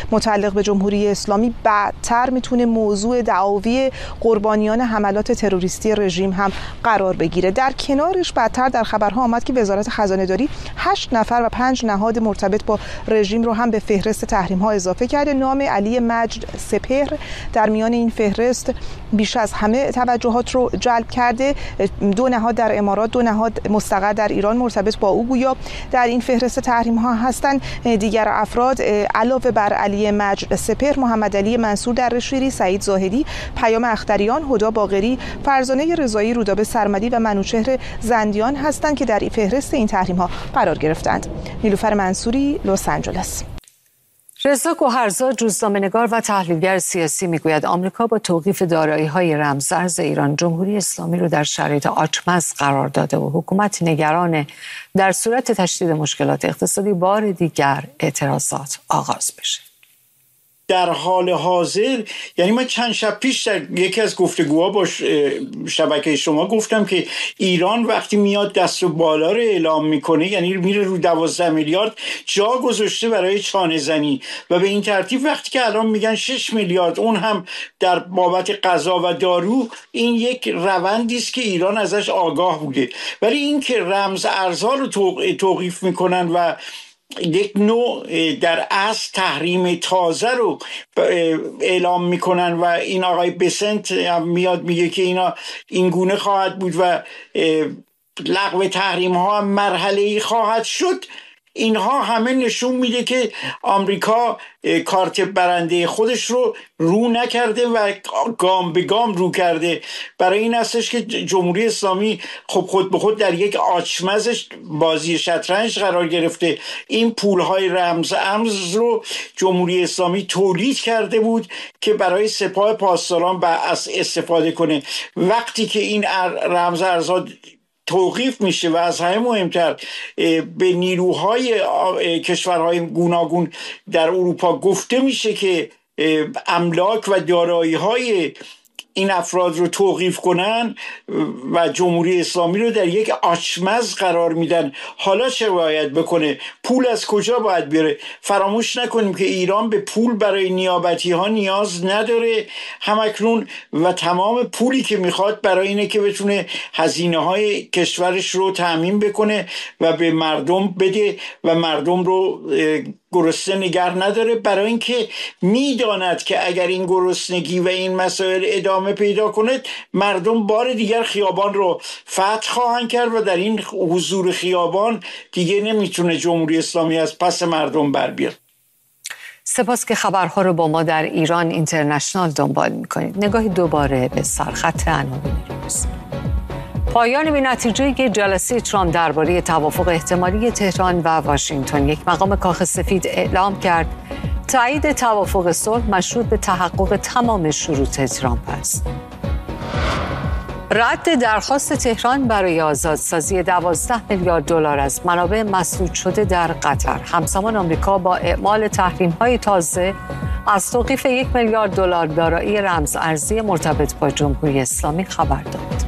متعلق به جمهوری اسلامی بعدتر میتونه موضوع دعاوی قربانیان حملات تروریستی رژیم هم قرار بگیره. در کنارش بعدتر در خبرها آمد که وزارت خزانه‌داری 8 نفر و 5 نهاد مرتبط با رژیم رو هم به فهرست تحریم‌ها اضافه کرده. نام علی مجد سپهر در میان این فهرست بیش از همه توجهات رو جلب کرده. 2 نهاد در امارات، 2 نهاد مستقر در ایران مرتبط با او گویا در این فهرست تحریم‌ها هستند. دیگر افراد علاوه بر علی مجد سپهر، محمد علی منصور دروشیری، سعید زاهدی، پیام اختریان، هدا باقری، فرزانه رضایی، رودابه سرمدی و منوچهر زندیان هستند که در این فهرست این تحریم‌ها قرار گرفتند. نیلوفر منصوری، لس آنجلس. رضا گوهرزاد، روزنامه‌نگار و تحلیلگر سیاسی، میگوید آمریکا با توقیف دارایی‌های رمزارز ایران جمهوری اسلامی را در شرایط آچمز قرار داده و حکومت نگران در صورت تشدید مشکلات اقتصادی بار دیگر اعتراضات آغاز بشه. در حال حاضر، یعنی من چند شب پیش در یکی از گفتگوها با شبکه شما گفتم که ایران وقتی میاد دست و بالا رو اعلام میکنه، یعنی میره رو 12 میلیارد جا گذاشته برای چانه زنی و به این ترتیب وقتی که الان میگن 6 میلیارد اون هم در بابت غذا و دارو، این یک روندی است که ایران ازش آگاه بوده. ولی این که رمز ارزها رو توقیف میکنن و یک نوع در اصل تحریم تازه رو اعلام میکنن و این آقای بسنت میاد میگه که این گونه خواهد بود و لغو تحریم ها مرحله‌ای خواهد شد، اینها همه نشون میده که آمریکا کارت برنده خودش رو نکرده و گام به گام رو کرده. برای این هستش که جمهوری اسلامی خود به خود در یک آچمزش بازی شطرنج قرار گرفته. این پولهای رمز رو جمهوری اسلامی تولید کرده بود که برای سپاه پاسداران استفاده کنه. وقتی که این رمز ارزها توقیف میشه و از همه مهمتر به نیروهای کشورهای گوناگون در اروپا گفته میشه که املاک و دارایی‌های این افراد رو توقیف کنن و جمهوری اسلامی رو در یک آچمز قرار میدن، حالا چه باید بکنه؟ پول از کجا باید بیاره؟ فراموش نکنیم که ایران به پول برای نیابتی ها نیاز نداره همکنون و تمام پولی که میخواد برای اینه که بتونه هزینه های کشورش رو تأمین بکنه و به مردم بده و مردم رو گرسنه نگه نداره، برای اینکه میداند که اگر این گرسنگی و این مسائل ادامه پیدا کنه مردم بار دیگر خیابان رو فتح خواهند کرد و در این حضور خیابان دیگه نمیتونه جمهوری اسلامی از پس مردم بر بیاد. سپاس که خبرها رو با ما در ایران اینترنشنال دنبال میکنید. نگاهی دوباره به سرخط عناوین روز. پایان بی‌نتیجه جلسه ترامپ درباره توافق احتمالی تهران و واشنگتن. یک مقام کاخ سفید اعلام کرد تایید توافق صلح مشروط به تحقق تمام شروط ترامپ است. رد درخواست تهران برای آزادسازی 12 میلیارد دلار از منابع مسدود شده در قطر. همزمان آمریکا با اعمال تحریم‌های تازه از توقیف 1 میلیارد دلار دارایی رمز ارزی مرتبط با جمهوری اسلامی خبر داد.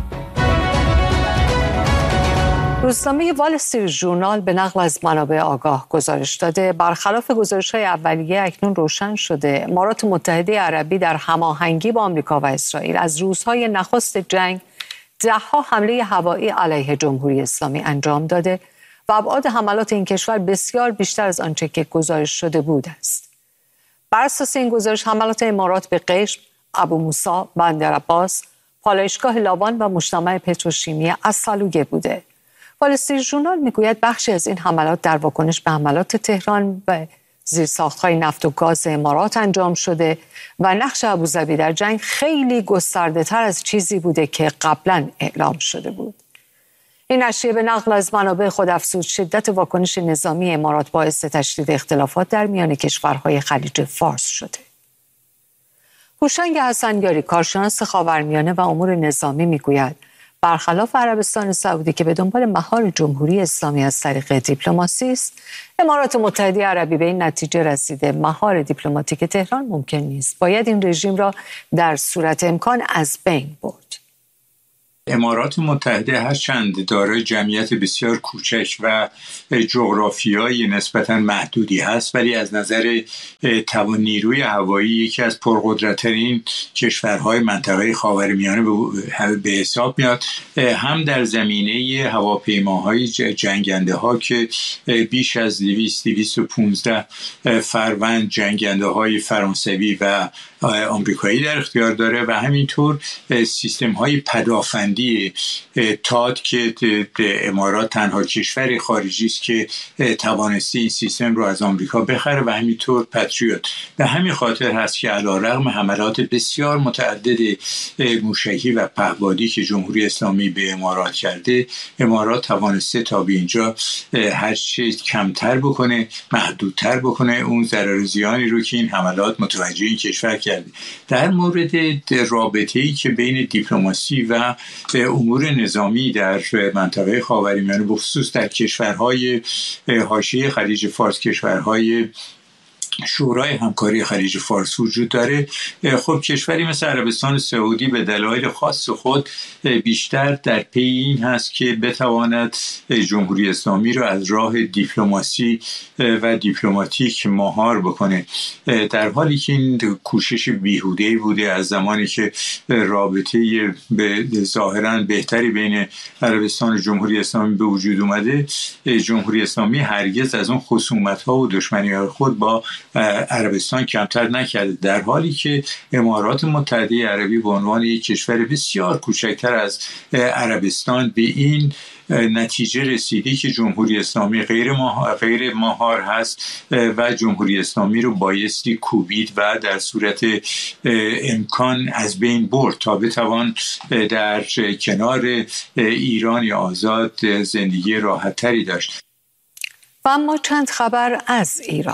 روزنامه وال استریت ژورنال به نقل از منابع آگاه گزارش داده برخلاف گزارش‌های اولیه اکنون روشن شده امارات متحده عربی در هماهنگی با آمریکا و اسرائیل از روزهای نخست جنگ 10 حمله هوایی علیه جمهوری اسلامی انجام داده و ابعاد حملات این کشور بسیار بیشتر از آنچه که گزارش شده بود است. بر اساس این گزارش حملات امارات به قشم، ابو موسی، بندر عباس، پالایشگاه لاوان و مجتمع پتروشیمی الصلوگه بوده. وال استریت ژورنال میگوید بخشی از این حملات در واکنش به حملات تهران به زیرساخت‌های نفت و گاز امارات انجام شده و نقش ابوظبی در جنگ خیلی گسترده‌تر از چیزی بوده که قبلا اعلام شده بود. این نشریه به نقل از منابع خود افزود شدت واکنش نظامی امارات باعث تشدید اختلافات در میان کشورهای خلیج فارس شده. هوشنگ حسنیاری، کارشناس خاورمیانه و امور نظامی، میگوید برخلاف عربستان سعودی که به دنبال مهار جمهوری اسلامی از طریق دیپلماسی است، امارات متحده عربی به این نتیجه رسیده مهار دیپلماتیک تهران ممکن نیست. باید این رژیم را در صورت امکان از بین برد. امارات متحده هرچند دارای جمعیت بسیار کوچک و جغرافیایی نسبتاً محدودی هست، ولی از نظر نیروی هوایی یکی از پرقدرت‌ترین کشورهای منطقه خاورمیانه به حساب میاد. هم در زمینه هواپیماهای جنگنده ها که بیش از 215 فروند جنگنده های فرانسوی و آمریکایی در اختیار داره و همینطور سیستم های پدافندی تاد که امارات تنها کشور خارجی است که توانسته این سیستم رو از آمریکا بخره و همینطور پتریوت. به همین خاطر هست که علیرغم حملات بسیار متعدد موشکی و پهپادی که جمهوری اسلامی به امارات کرده، امارات توانسته تا به اینجا هر چیز کمتر بکنه، محدودتر بکنه اون ضرر و زیانی رو که این حملات متوجه این کشور کرده. در مورد رابطه‌ای که بین دیپلماسی و امور نظامی در منطقه خاورمیانه بخصوص در کشورهای حاشیه خلیج فارس، کشورهای شورای همکاری خلیج فارس وجود داره، خب کشوری مثل عربستان سعودی به دلایل خاص خود بیشتر در پی این هست که بتواند جمهوری اسلامی رو از راه دیپلماسی و دیپلماتیک مهار بکنه، در حالی که این کوشش بیهوده‌ای بوده از زمانی که رابطه ظاهراً بهتری بین عربستان و جمهوری اسلامی به وجود اومده. جمهوری اسلامی هرگز از اون خصومت‌ها و دشمنی‌های خود با عربستان کمتر نکرده، در حالی که امارات متحده عربی به عنوان یک کشور بسیار کوچکتر از عربستان به این نتیجه رسیده که جمهوری اسلامی غیر مهار هست و جمهوری اسلامی رو بایستی کوبید و در صورت امکان از بین برد تا بتوان در کنار ایران آزاد زندگی راحت‌تری داشت. و اما چند خبر از ایران.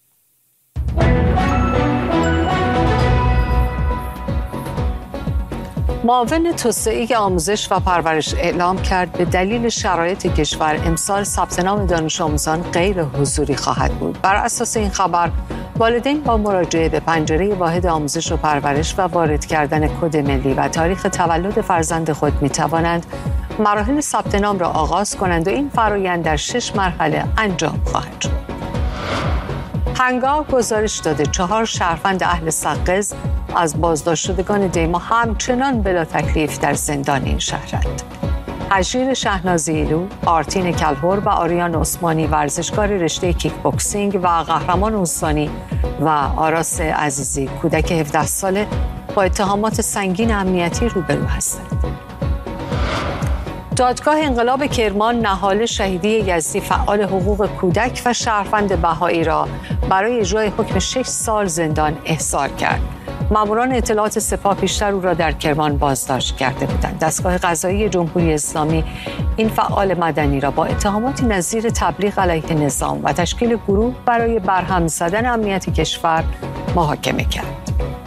معاون توسعه آموزش و پرورش اعلام کرد به دلیل شرایط کشور امسال ثبت نام دانش آموزان غیر حضوری خواهد بود. بر اساس این خبر والدین با مراجعه به پنجره واحد آموزش و پرورش و وارد کردن کد ملی و تاریخ تولد فرزند خود می توانند مراحل ثبت نام را آغاز کنند و این فرآیند در 6 مرحله انجام خواهد شد. هنگام گزارش داده 4 شهروند اهل سقز از بازداشت شدگان دیما همچنان بلا تکلیف در زندان این شهرند. هژیر شهنازیلو، آرتین کلهور و آریان عثمانی ورزشکار رشته کیک بوکسینگ و قهرمان استانی و آراس عزیزی کودک 17 ساله با اتهامات سنگین امنیتی روبرو هستند. دادگاه انقلاب کرمان نهال شهیدی یزدی فعال حقوق کودک و شهروند بهایی را برای اجرای حکم 6 سال زندان احضار کرد. ماموران اطلاعات سپاه پیشتر او را در کرمان بازداشت کرده بودند. دستگاه قضایی جمهوری اسلامی این فعال مدنی را با اتهاماتی نظیر تبلیغ علیه نظام و تشکیل گروه برای برهم زدن امنیت کشور محاکمه کرد.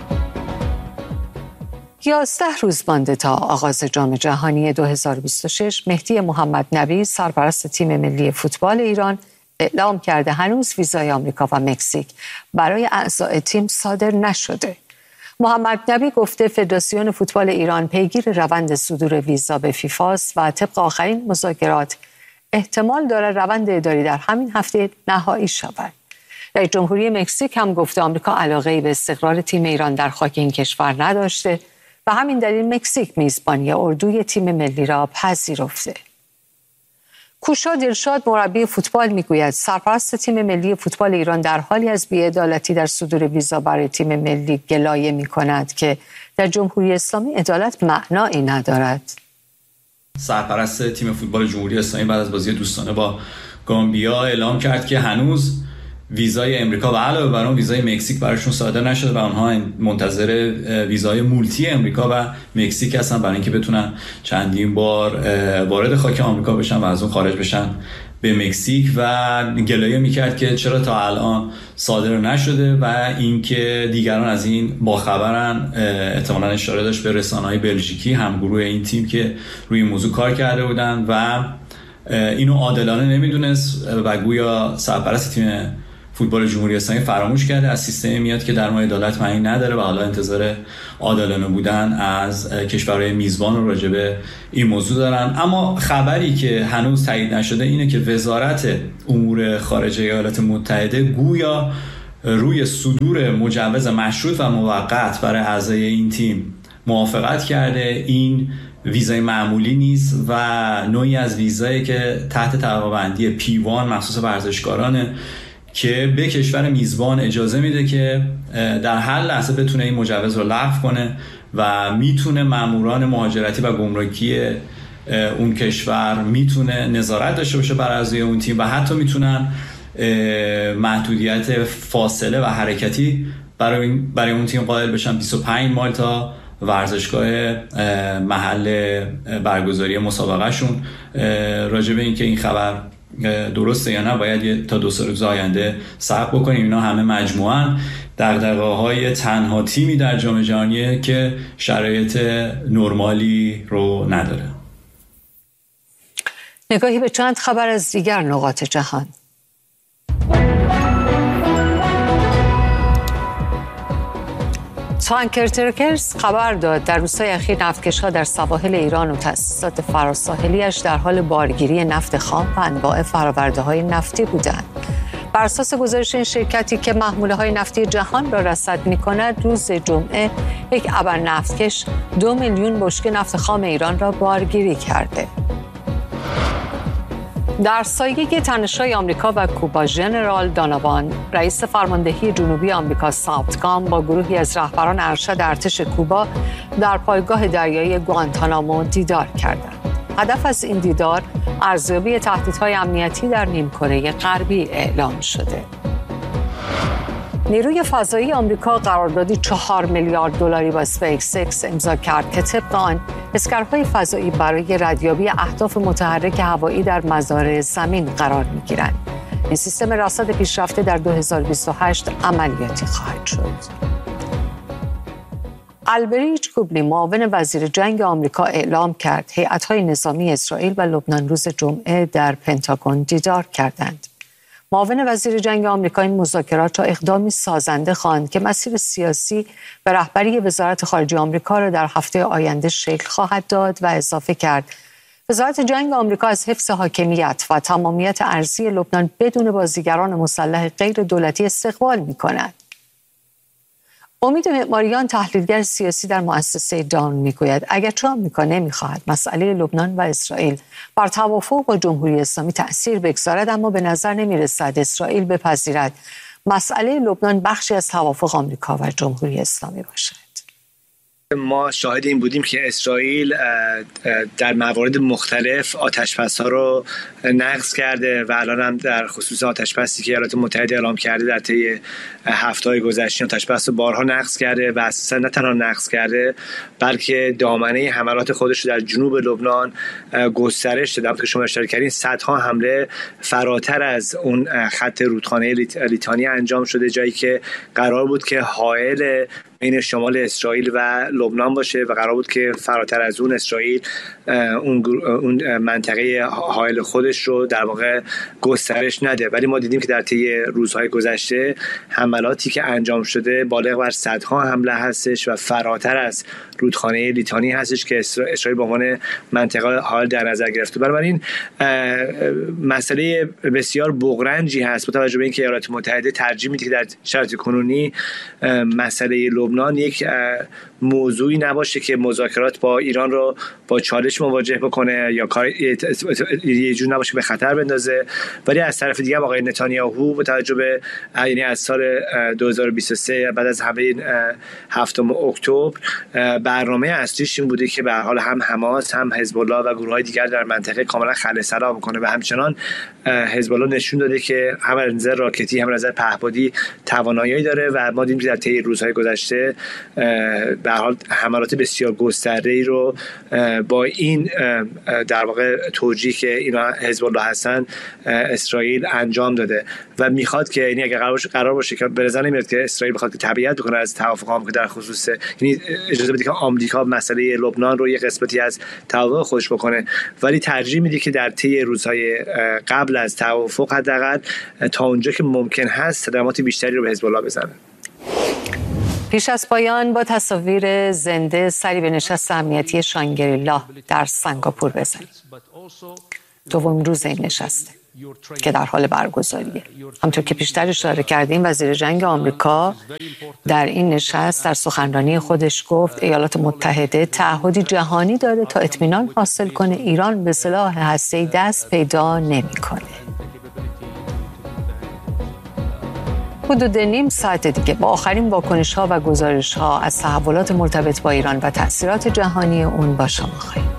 11 روز مانده تا آغاز جام جهانی 2026، مهدی محمد نبی سرپرست تیم ملی فوتبال ایران اعلام کرده هنوز ویزای آمریکا و مکزیک برای اعضای تیم صادر نشده. محمد نبی گفته فدراسیون فوتبال ایران پیگیر روند صدور ویزا به فیفاست و طبق آخرین مذاکرات احتمال دارد روند اداری در همین هفته نهایی شود. رئیس جمهوری مکزیک هم گفته آمریکا علاقه‌ای به استقرار تیم ایران در خاک این کشور نداشته و همین دلیل مکزیک میزبانی اردوی تیم ملی را پذیرفته. کوشا دلشاد مربی فوتبال میگوید سرپرست تیم ملی فوتبال ایران در حالی از بی‌عدالتی در صدور ویزا برای تیم ملی گلایه می‌کند که در جمهوری اسلامی عدالت معنایی ندارد. سرپرست تیم فوتبال جمهوری اسلامی بعد از بازی دوستانه با گامبیا اعلام کرد که هنوز ویزای امریکا و علاوه بر اون ویزای مکزیک براشون صادر نشده و آنها منتظر ویزای مولتی امریکا و مکزیک هستن برای اینکه بتونن چندین بار وارد خاک آمریکا بشن و از اون خارج بشن به مکزیک و گلایه میکرد که چرا تا الان صادر نشده و اینکه دیگران از این باخبرن. احتمالاً اشاره داشت به رسانه‌های بلژیکی همگروه این تیم که روی این موضوع کار کرده بودن و اینو عادلانه نمیدونست و گویا سرپرست تیم فوتبال جمهوری اسلامی فراموش کرده، از سیستمی میاد که در ما عدالت معنی نداره و حالا انتظار عادلانه بودن از کشورهای میزبان رو راجع به این موضوع دارن. اما خبری که هنوز تایید نشده اینه که وزارت امور خارجه ایالات متحده گویا روی صدور مجوز مشروط و موقت برای اعضای این تیم موافقت کرده. این ویزای معمولی نیست و نوعی از ویزایی که تحت طبقه‌بندی P1 مخصوص ورزشکارانه که به کشور میزبان اجازه میده که در هر لحظه بتونه این مجوز رو لغو کنه و میتونه ماموران مهاجرتی و گمرکی اون کشور میتونه نظارت داشته باشه بر اعضای اون تیم و حتی میتونن محدودیت فاصله و حرکتی برای اون تیم قائل بشن. 25 مایل تا ورزشگاه محل برگزاری مسابقه شون. راجع به اینکه این خبر درسته یا نه باید تا 2 روز آینده صبر بکنیم. اینا همه مجموعاً دغدغه‌های تنها تیمی در جام جهانیه که شرایط نرمالی رو نداره. نگاهی به چند خبر از دیگر نقاط جهان. تانکر ترکرز خبر داد در روزهای اخیر نفتکش‌ها در سواحل ایران و تأسیسات فراساحلیش در حال بارگیری نفت خام و انواع فرآورده‌های نفتی بودند. بر اساس گزارش این شرکتی که محموله‌های نفتی جهان را رصد می‌کند، روز جمعه یک ابر نفتکش 2 میلیون بشکه نفت خام ایران را بارگیری کرده. در سایه تنش‌های آمریکا و کوبا، ژنرال داناوان، رئیس فرماندهی جنوبی آمریکا ساوتگام، با گروهی از رهبران ارشد ارتش کوبا در پایگاه دریایی گوانتانامو دیدار کردند. هدف از این دیدار ارزیابی تهدیدهای امنیتی در نیمکره غربی اعلام شده. نیروی فضایی آمریکا قراردادی 4 میلیارد دلاری با اسپیس ایکس امضا کرد که طبق آن اسکرهای فضایی برای ردیابی اهداف متحرک هوایی در مزارع زمین قرار می‌گیرند. این سیستم رصد پیشرفته در 2028 عملیاتی خواهد شد. البریج کوبلی، معاون وزیر جنگ آمریکا، اعلام کرد هیئت‌های نظامی اسرائیل و لبنان روز جمعه در پنتاگون دیدار کردند. معاون وزیر جنگ آمریکا این مذاکرات را اقدامی سازنده خواند که مسیر سیاسی به رهبری وزارت خارجه آمریکا را در هفته آینده شکل خواهد داد و اضافه کرد وزارت جنگ آمریکا از حفظ حاکمیت و تمامیت ارضی لبنان بدون بازیگران مسلح غیر دولتی استقبال می‌کند. امید معماریان، تحلیلگر سیاسی در مؤسسه دان، میگوید اگرچه آمریکا نمیخواهد مسئله لبنان و اسرائیل بر توافق با جمهوری اسلامی تأثیر بگذارد، اما به نظر نمیرسد اسرائیل بپذیرد مسئله لبنان بخشی از توافق آمریکا و جمهوری اسلامی باشد. ما شاهد این بودیم که اسرائیل در موارد مختلف آتش‌بس‌ها رو نقض کرده و الان هم در خصوص آتش‌بسی که ایالات متحده اعلام کرده در طی هفته‌های گذشته آتش‌بس رو بارها نقض کرده و اساساً نه تنها نقض کرده بلکه دامنه حملات خودش رو در جنوب لبنان گسترش داده. همونطور که شما اشاره کردین صدها حمله فراتر از اون خط رودخانه لیتانی انجام شده، جایی که قرار بود که حائل بین شمال اسرائیل و لبنان باشه و قرار بود که فراتر از اون اسرائیل اون منطقه حائل خودش رو در واقع گسترش نده. ولی ما دیدیم که در طی روزهای گذشته حملاتی که انجام شده بالغ بر صدها حمله هستش و فراتر از رودخانه لیتانی هستش که اسرائیل به عنوان منطقه حائل در نظر گرفته. بنابراین مسئله بسیار بغرنجی هست با توجه به اینکه ایالات متحده ترجیح میده که در شرایط کنونی مسئله لبنان یک موضوعی نباشه که مذاکرات با ایران رو با چالش مواجه بکنه یا کار یه جور نباشه به خطر بندازه. ولی از طرف دیگه آقای نتانیاهو با توجه به یعنی از سال 2023 بعد از حمله 7 اکتبر برنامه اصلیش این بوده که به هر حال هم حماس هم حزب الله و گروه‌های دیگر در منطقه کاملا خلع سلا بکنه و همچنان حزب الله نشون داده که هم از نظر راکتی هم از نظر پهپادی توانایی داره و ما دیدیم که در طی روزهای گذشته به هر حال حملات بسیار گسترده‌ای رو با این در واقع توجیه که اینا حزب الله هستن اسرائیل انجام داده و میخواد که یعنی اگر قرار باشه که به نظر نمیاد که اسرائیل بخواد که تبعیت بکنه از توافقام که در خصوص یعنی اجازه بده که آمریکا مسئله لبنان رو یه قسمتی از توافق خودش بکنه، ولی ترجیح میده که در طی روزهای قبل از توافق حداقل تا اونجا که ممکن هست صدمات بیشتری رو به حزب الله بزنه. پیش از پایان با تصاویر زنده سری به نشست امنیتی شانگری-لا در سنگاپور بزنیم. دومین روز این نشسته که در حال برگزاریه. همطور که پیشتر اشاره کردیم وزیر جنگ آمریکا در این نشست در سخنرانی خودش گفت ایالات متحده تعهدی جهانی داره تا اطمینان حاصل کنه ایران به سلاح هسته‌ای دست پیدا نمی‌کنه. حدود نیم ساعت دیگه با آخرین واکنش‌ها و گزارش‌ها از تحولات مرتبط با ایران و تأثیرات جهانی اون با شما خواهیم.